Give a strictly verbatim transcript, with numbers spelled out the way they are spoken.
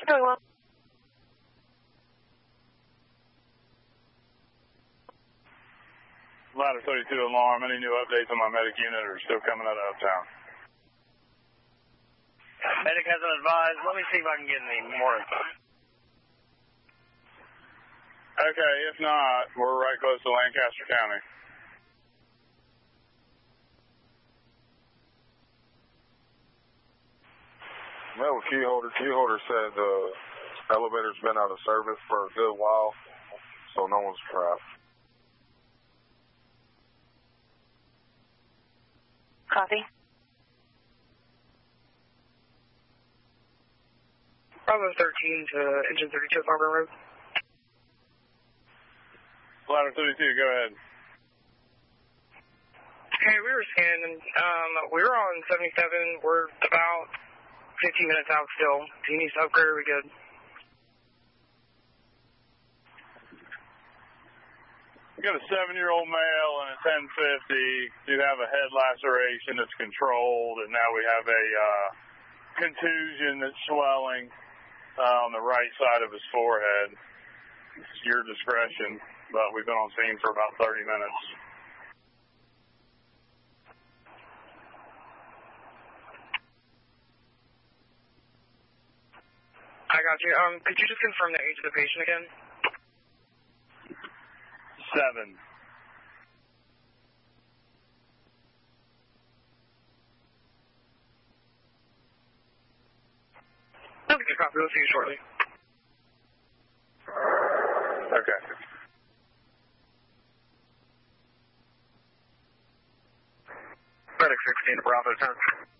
Doing well. Ladder thirty-two alarm. Any new updates on my medic unit are still coming out of uptown? Medic hasn't advised. Let me see if I can get any more info. Okay, if not, we're right close to Lancaster County. Well, key holder, key holder said the elevator's been out of service for a good while, so no one's trapped. Copy. Bravo thirteen to engine thirty-two at Marlboro Road. Ladder thirty-two, go ahead. Hey, we were scanning. Um, we were on seventy-seven. We're about fifteen minutes out still. Do you need to upgrade or are we good? We got a seven-year-old male and a ten fifty. You have a head laceration that's controlled, and now we have a uh, contusion that's swelling uh, on the right side of his forehead. It's your discretion, but we've been on scene for about thirty minutes. I got you. Um, could you just confirm the age of the patient again? Seven. Okay, copy. We'll see you shortly. Okay. Medic sixteen, Bravo ten.